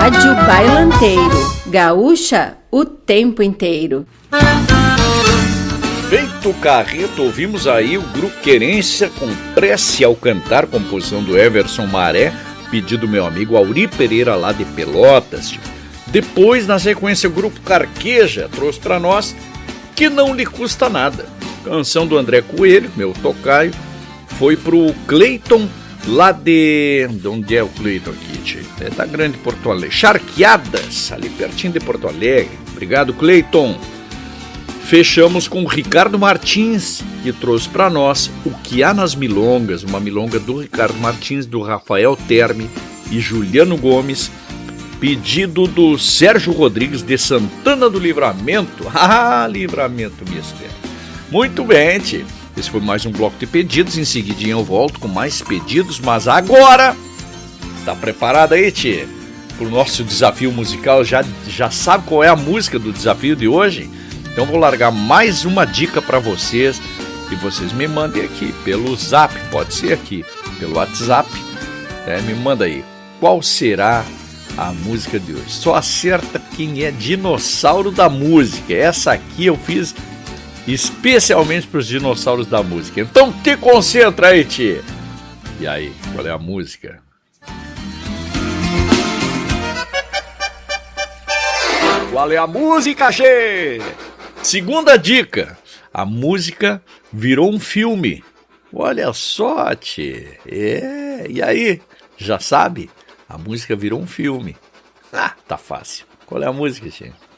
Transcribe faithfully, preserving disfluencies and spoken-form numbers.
Rádio Bailanteiro, gaúcha o tempo inteiro. Feito Carreto, ouvimos aí o Grupo Querência com Prece ao Cantar, composição do Everson Maré, pedido do meu amigo Auri Pereira lá de Pelotas. Depois, na sequência, o Grupo Carqueja trouxe para nós Que Não Lhe Custa Nada. Canção do André Coelho, meu tocaio, foi pro Cleiton lá de... de onde é o Cleiton aqui, tio? É da Grande Porto Alegre. Charqueadas, ali pertinho de Porto Alegre. Obrigado, Cleiton. Fechamos com o Ricardo Martins, que trouxe para nós O Que Há Nas Milongas, uma milonga do Ricardo Martins, do Rafael Terme e Juliano Gomes, pedido do Sérgio Rodrigues de Santana do Livramento. Ah, Livramento, me espera. Muito bem, tio. Esse foi mais um bloco de pedidos. Em seguidinho eu volto com mais pedidos, mas agora... Tá preparado aí, tio? Pro nosso desafio musical? Já, já sabe qual é a música do desafio de hoje? Então vou largar mais uma dica para vocês e vocês me mandem aqui pelo Zap, pode ser aqui, pelo WhatsApp, é, me manda aí. Qual será a música de hoje? Só acerta quem é dinossauro da música. Essa aqui eu fiz especialmente para os dinossauros da música. Então te concentra aí, tchê. E aí, qual é a música? Qual é a música, tchê? Segunda dica, a música virou um filme. Olha só, tchê. É, e aí? Já sabe? A música virou um filme. Ah, tá fácil. Qual é a música, tchê?